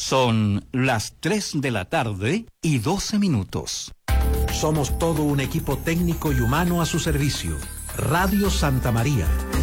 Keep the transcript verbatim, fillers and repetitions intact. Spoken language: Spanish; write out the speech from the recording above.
Son las tres de la tarde y doce minutos. Somos todo un equipo técnico y humano a su servicio. Radio Santa María,